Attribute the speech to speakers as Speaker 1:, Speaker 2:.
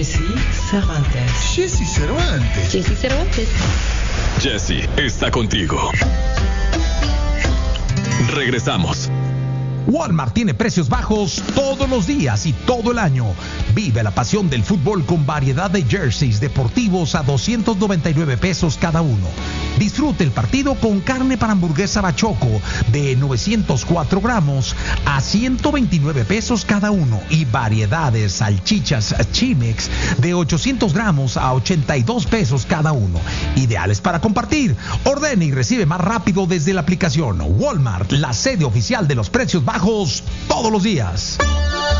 Speaker 1: Jessy Cervantes.
Speaker 2: Jessy Cervantes.
Speaker 1: Jessy Cervantes.
Speaker 3: Jessy está contigo. Regresamos.
Speaker 4: Walmart tiene precios bajos todos los días y todo el año. Vive la pasión del fútbol con variedad de jerseys deportivos a 299 pesos cada uno. Disfrute el partido con carne para hamburguesa bachoco de 904 gramos a 129 pesos cada uno y variedad de salchichas Chimex de 800 gramos a 82 pesos cada uno. Ideales para compartir. Ordene y recibe más rápido desde la aplicación. Walmart, la sede oficial de los precios bajos todos los días.